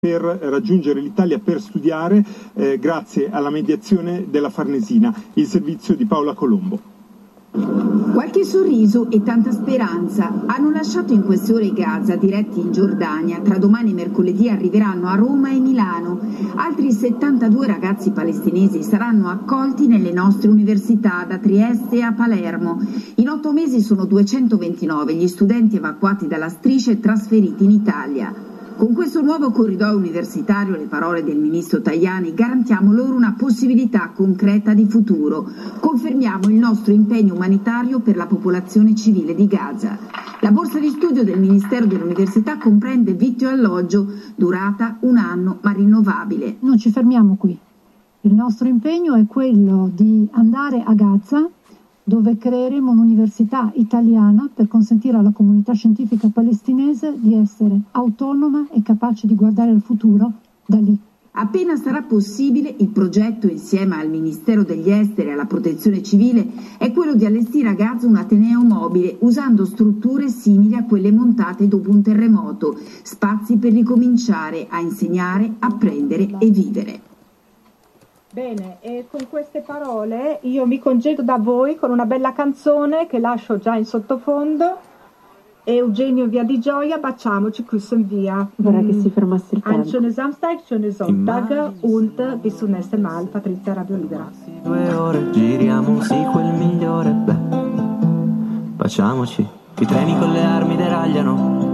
per raggiungere l'Italia per studiare grazie alla mediazione della Farnesina, il servizio di Paola Colombo. Qualche sorriso e tanta speranza hanno lasciato in queste ore Gaza, diretti in Giordania. Tra domani e mercoledì arriveranno a Roma e Milano. Altri 72 ragazzi palestinesi saranno accolti nelle nostre università, da Trieste a Palermo. In 8 mesi sono 229 gli studenti evacuati dalla striscia e trasferiti in Italia. Con questo nuovo corridoio universitario, le parole del ministro Tajani, garantiamo loro una possibilità concreta di futuro. Confermiamo il nostro impegno umanitario per la popolazione civile di Gaza. La borsa di studio del Ministero dell'Università comprende vitto e alloggio, durata 1 anno ma rinnovabile. Non ci fermiamo qui. Il nostro impegno è quello di andare a Gaza, dove creeremo un'università italiana per consentire alla comunità scientifica palestinese di essere autonoma e capace di guardare al futuro da lì. Appena sarà possibile, il progetto, insieme al Ministero degli Esteri e alla Protezione Civile, è quello di allestire a Gaza un ateneo mobile usando strutture simili a quelle montate dopo un terremoto, spazi per ricominciare a insegnare, apprendere e vivere. Bene, e con queste parole io mi congedo da voi con una bella canzone che lascio già in sottofondo. Eugenio Via di Gioia, baciamoci, küssen via. Vorrei che si fermasse il tempo. Ein schönes Samstag, schönes Sonntag und bis zum nächsten Mal. Patrizia Radio Libera. 2 ore, giriamo sì quel migliore, beh, baciamoci, i treni con le armi deragliano.